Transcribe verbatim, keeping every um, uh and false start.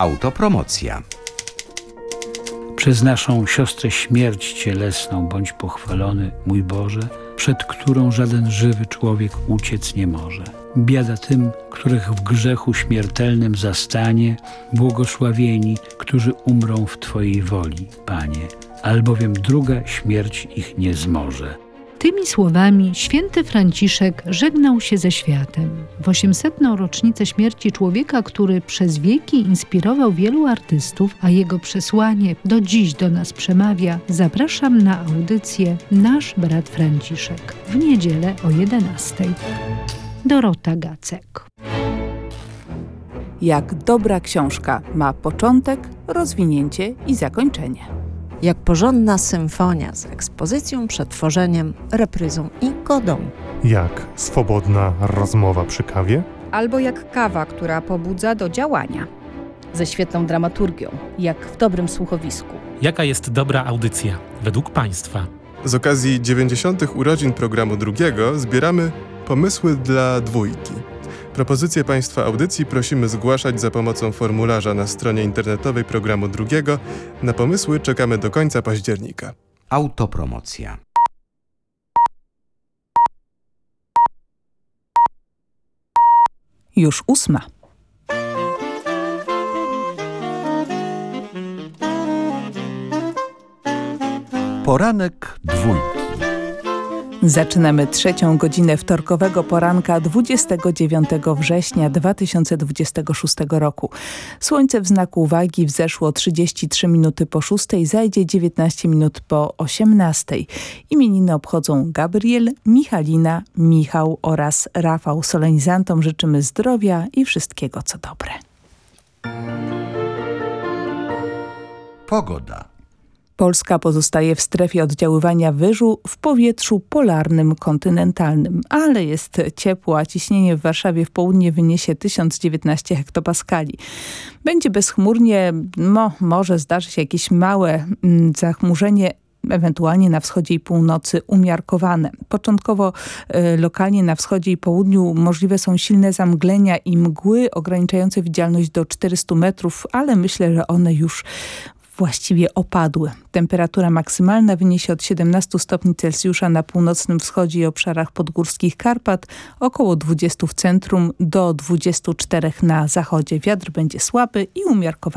Autopromocja. Przez naszą siostrę śmierć cielesną bądź pochwalony, mój Boże, przed którą żaden żywy człowiek uciec nie może. Biada tym, których w grzechu śmiertelnym zastanie, błogosławieni, którzy umrą w Twojej woli, Panie, albowiem druga śmierć ich nie zmoże. Tymi słowami święty Franciszek żegnał się ze światem. W osiemsetną rocznicę śmierci człowieka, który przez wieki inspirował wielu artystów, a jego przesłanie do dziś do nas przemawia, zapraszam na audycję Nasz Brat Franciszek w niedzielę o jedenastej. Dorota Gacek. Jak dobra książka ma początek, rozwinięcie i zakończenie. Jak porządna symfonia z ekspozycją, przetworzeniem, repryzą i godą. Jak swobodna rozmowa przy kawie. Albo jak kawa, która pobudza do działania. Ze świetną dramaturgią, jak w dobrym słuchowisku. Jaka jest dobra audycja według Państwa? Z okazji dziewięćdziesiątych urodzin programu drugiego zbieramy pomysły dla dwójki. Propozycje Państwa audycji prosimy zgłaszać za pomocą formularza na stronie internetowej programu drugiego. Na pomysły czekamy do końca października. Autopromocja. Już ósma. Poranek dwójki. Zaczynamy trzecią godzinę wtorkowego poranka dwudziestego dziewiątego września dwa tysiące dwudziestego szóstego roku. Słońce w znaku wagi wzeszło trzydzieści trzy minuty po szóstej, zajdzie dziewiętnaście minut po osiemnastej. Imieniny obchodzą Gabriel, Michalina, Michał oraz Rafał. Solenizantom życzymy zdrowia i wszystkiego co dobre. Pogoda. Polska pozostaje w strefie oddziaływania wyżu w powietrzu polarnym kontynentalnym, ale jest ciepło, a ciśnienie w Warszawie w południe wyniesie tysiąc dziewiętnaście hektopaskali. Będzie bezchmurnie, no, może zdarzy się jakieś małe mm, zachmurzenie, ewentualnie na wschodzie i północy umiarkowane. Początkowo y, lokalnie na wschodzie i południu możliwe są silne zamglenia i mgły ograniczające widzialność do czterystu metrów, ale myślę, że one już właściwie opadły. Temperatura maksymalna wyniesie od siedemnastu stopni Celsjusza na północnym wschodzie i obszarach podgórskich Karpat, około dwudziestu w centrum do dwudziestu czterech na zachodzie. Wiatr będzie słaby i umiarkowany.